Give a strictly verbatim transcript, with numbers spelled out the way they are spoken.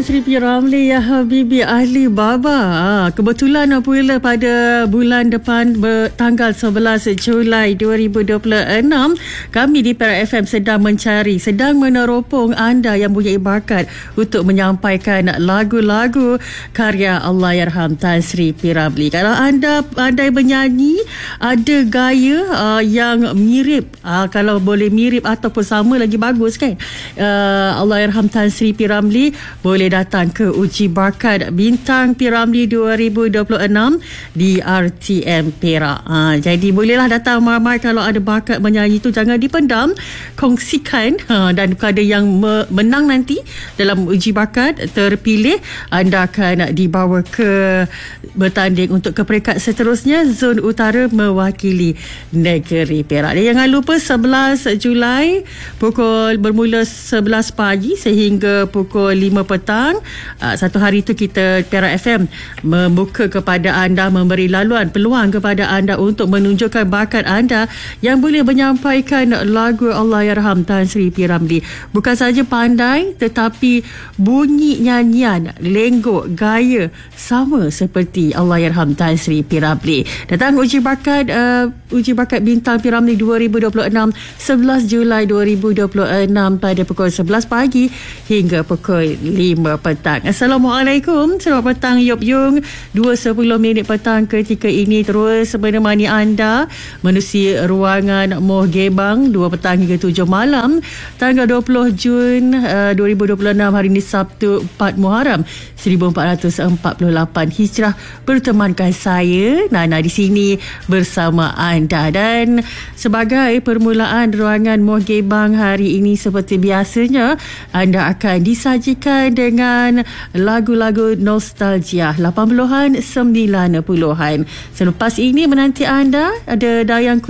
Tan Sri P. Ramlee ya Habibi ahli Baba. Ha, kebetulan pula pada bulan depan tanggal sebelas Julai dua ribu dua puluh enam kami di Perak F M sedang mencari, sedang meneropong anda yang punya bakat untuk menyampaikan lagu-lagu karya Allahyarham Tan Sri P. Ramlee. Kalau anda pandai bernyanyi, ada gaya uh, yang mirip, uh, kalau boleh mirip ataupun sama lagi bagus kan, uh, Allahyarham Tan Sri P. Ramlee, boleh datang ke uji bakat Bintang P. Ramlee dua ribu dua puluh enam di R T M Perak. Ha, jadi bolehlah datang ramai. Kalau ada bakat menyanyi tu jangan dipendam, kongsikan, ha, dan kepada yang me- menang nanti dalam uji bakat terpilih, anda akan dibawa ke bertanding untuk ke peringkat seterusnya, zon utara mewakili negeri Perak. Dan jangan lupa sebelas Julai pukul bermula sebelas pagi sehingga pukul lima petang. Uh, satu hari itu kita Perak F M membuka kepada anda, memberi laluan peluang kepada anda untuk menunjukkan bakat anda yang boleh menyampaikan lagu Allahyarham Tan Sri P. Ramlee. Bukan saja pandai, tetapi bunyi nyanyian, lenggok, gaya sama seperti Allahyarham Tan Sri P. Ramlee. Datang uji bakat uh, uji bakat Bintang P. Ramlee dua ribu dua puluh enam sebelas Julai dua ribu dua puluh enam pada pukul sebelas pagi hingga pukul lima petang. Assalamualaikum. Selamat petang Yop Yung. dua sepuluh minit petang ketika ini terus menemani anda menerusi ruangan Moh Gebang dua petang hingga tujuh malam tanggal dua puluh Jun uh, dua ribu dua puluh enam, hari ini Sabtu empat Muharram seribu empat ratus empat puluh lapan Hijrah. Bertemankan saya Nana di sini bersama anda, dan sebagai permulaan ruangan Moh Gebang hari ini seperti biasanya anda akan disajikan dengan lagu-lagu nostalgia lapan puluhan, sembilan puluhan. Selepas ini menanti anda ada Dayang